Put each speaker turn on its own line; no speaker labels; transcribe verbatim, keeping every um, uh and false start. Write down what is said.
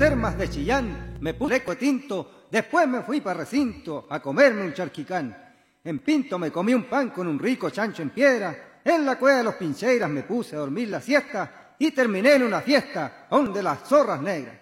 termas de Chillán, me puse tinto, después me fui para recinto a comerme un charquicán. En Pinto me comí un pan con un rico chancho en piedra, en la cueva de los Pincheiras me puse a dormir la siesta y terminé en una fiesta donde las zorras negras.